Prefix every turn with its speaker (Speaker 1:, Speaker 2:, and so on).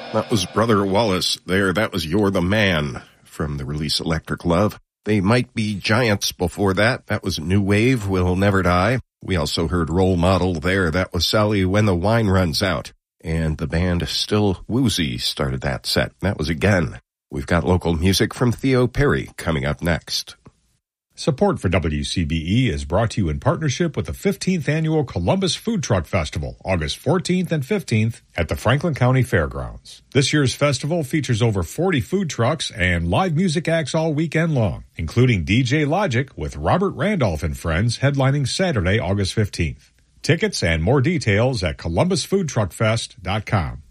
Speaker 1: That was Brother Wallace there. That was You're the Man from the release Electric Love. They Might Be Giants before that. That was New Wave, Will Never Die. We also heard Role Model there. That was Sally When the Wine Runs Out. And the band Still Woozy started that set. That was Again. We've got local music from Theo Perry coming up next.
Speaker 2: Support for WCBE is brought to you in partnership with the 15th Annual Columbus Food Truck Festival, August 14th and 15th at the Franklin County Fairgrounds. This year's festival features over 40 food trucks and live music acts all weekend long, including DJ Logic with Robert Randolph and Friends headlining Saturday, August 15th. Tickets and more details at columbusfoodtruckfest.com.